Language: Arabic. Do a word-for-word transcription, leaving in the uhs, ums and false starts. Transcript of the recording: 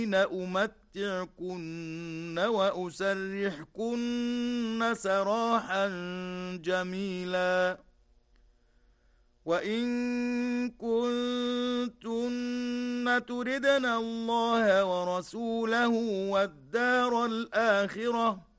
أمتعكن وأسرحكن سراحا جميلا وإن كنتن تردن الله ورسوله والدار الآخرة